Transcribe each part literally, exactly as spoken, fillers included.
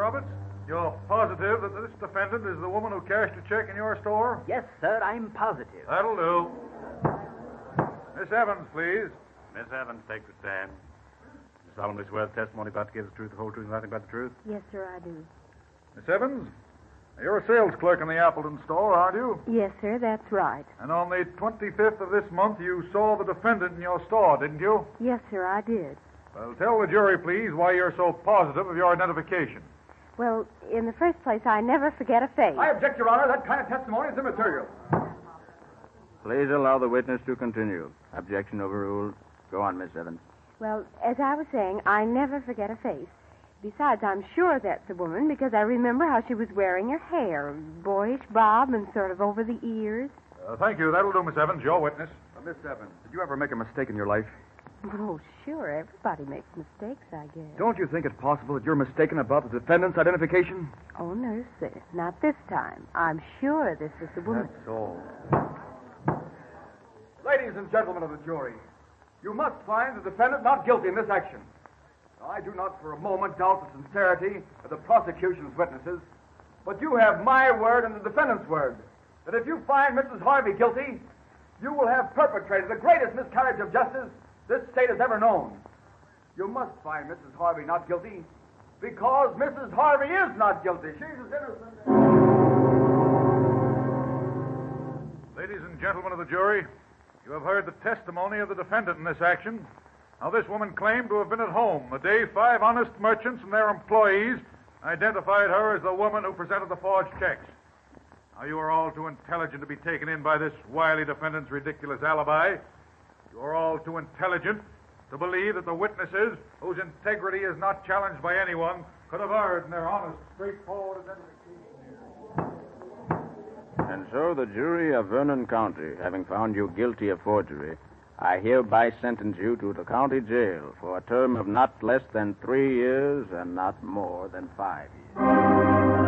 Roberts, you're positive that this defendant is the woman who cashed a check in your store? Yes, sir, I'm positive. That'll do. Miss Evans, please. Miss Evans, take the stand. You solemnly swear the testimony about to give the truth, the whole truth, and nothing but the truth? Yes, sir, I do. Miss Evans, you're a sales clerk in the Appleton store, aren't you? Yes, sir, that's right. And on the twenty-fifth of this month, you saw the defendant in your store, didn't you? Yes, sir, I did. Well, tell the jury, please, why you're so positive of your identification. Well, in the first place, I never forget a face. I object, Your Honor. That kind of testimony is immaterial. Please allow the witness to continue. Objection overruled. Go on, Miss Evans. Well, as I was saying, I never forget a face. Besides, I'm sure that's the woman because I remember how she was wearing her hair, boyish bob and sort of over the ears. Uh, thank you. That'll do, Miss Evans. Your witness. Uh, Miss Evans, did you ever make a mistake in your life? Oh, sure. Everybody makes mistakes, I guess. Don't you think it's possible that you're mistaken about the defendant's identification? Oh, no, sir. Not this time. I'm sure this is the woman. That's all. Ladies and gentlemen of the jury, you must find the defendant not guilty in this action. Now, I do not for a moment doubt the sincerity of the prosecution's witnesses, but you have my word and the defendant's word that if you find Missus Harvey guilty, you will have perpetrated the greatest miscarriage of justice this state has ever known. You must find Missus Harvey not guilty because Missus Harvey is not guilty. She's as innocent. Ladies and gentlemen of the jury, you have heard the testimony of the defendant in this action. Now, this woman claimed to have been at home the day five honest merchants and their employees identified her as the woman who presented the forged checks. Now, you are all too intelligent to be taken in by this wily defendant's ridiculous alibi. You are all too intelligent to believe that the witnesses, whose integrity is not challenged by anyone, could have erred in their honest, straightforward identification. And so the jury of Vernon County, having found you guilty of forgery, I hereby sentence you to the county jail for a term of not less than three years and not more than five years.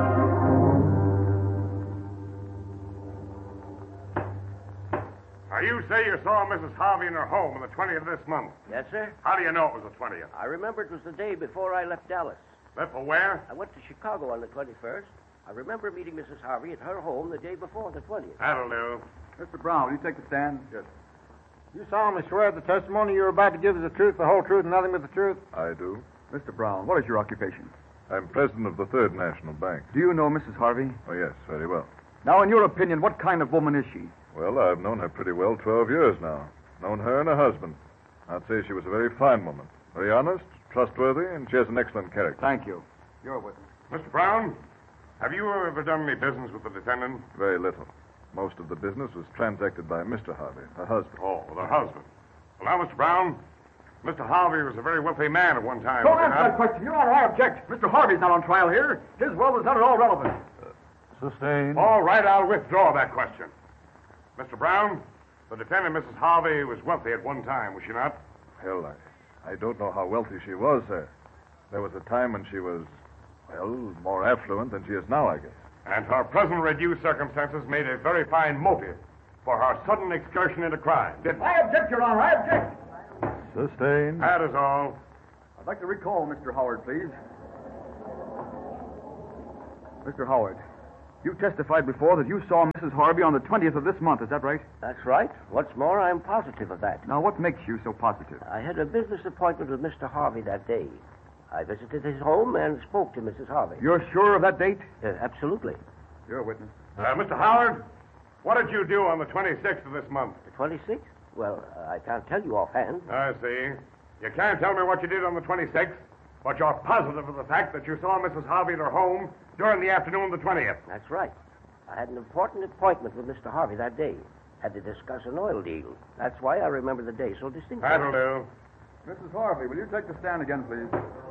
Now, you say you saw Missus Harvey in her home on the twentieth of this month. Yes, sir? How do you know it was the twentieth? I remember it was the day before I left Dallas. Left for where? I went to Chicago on the twenty-first. I remember meeting Missus Harvey at her home the day before the twentieth. That'll do. Mister Brown, will you take the stand? Yes. You solemnly swear the testimony you're about to give is the truth, the whole truth, and nothing but the truth? I do. Mister Brown, what is your occupation? I'm president of the Third National Bank. Do you know Missus Harvey? Oh, yes, very well. Now, in your opinion, what kind of woman is she? Well, I've known her pretty well twelve years now. Known her and her husband. I'd say she was a very fine woman. Very honest, trustworthy, and she has an excellent character. Thank you. You're with me. Mister Brown, have you ever done any business with the defendant? Very little. Most of the business was transacted by Mister Harvey, her husband. Oh, the husband. Well, now, Mister Brown, Mister Harvey was a very wealthy man at one time. Don't was he answer not? that question. Your Honor, I object. Mister Harvey's not on trial here. His wealth is not at all relevant. Sustained. All right, I'll withdraw that question. Mister Brown, the defendant, Missus Harvey, was wealthy at one time, was she not? Hell, I, I don't know how wealthy she was, sir. There was a time when she was, well, more affluent than she is now, I guess. And her present reduced circumstances made a very fine motive for her sudden excursion into crime, didn't they? I object, Your Honor. I object. Sustained. That is all. I'd like to recall Mister Howard, please. Mister Howard, you testified before that you saw Missus Harvey on the twentieth of this month. Is that right? That's right. What's more, I'm positive of that. Now, what makes you so positive? I had a business appointment with Mister Harvey that day. I visited his home and spoke to Missus Harvey. You're sure of that date? Uh, absolutely. You're a witness. Uh, Mister Howard, what did you do on the twenty-sixth of this month? The twenty-sixth? Well, uh, I can't tell you offhand. I see. You can't tell me what you did on the twenty-sixth, but you're positive of the fact that you saw Missus Harvey at her home during the afternoon of the twentieth. That's right. I had an important appointment with Mister Harvey that day. Had to discuss an oil deal. That's why I remember the day so distinctly. That'll do. Missus Harvey, will you take the stand again, please?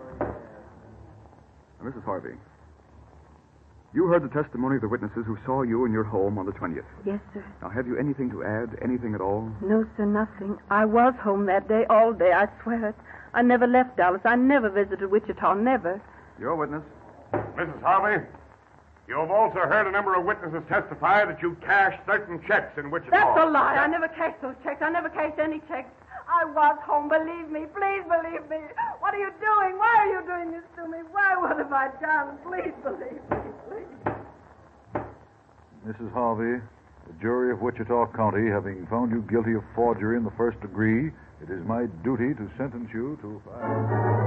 Now, Missus Harvey, you heard the testimony of the witnesses who saw you in your home on the twentieth. Yes, sir. Now, have you anything to add? Anything at all? No, sir, nothing. I was home that day, all day, I swear it. I never left Dallas. I never visited Wichita, never. You're a witness. Missus Harvey, you have also heard a number of witnesses testify that you cashed certain checks in Wichita. That's a lie. I never cashed those checks. I never cashed any checks. I was home. Believe me. Please believe me. What are you doing? Why are you doing this to me? Why? What have I done? Please believe me, please. Missus Harvey, the jury of Wichita County, having found you guilty of forgery in the first degree, it is my duty to sentence you to five.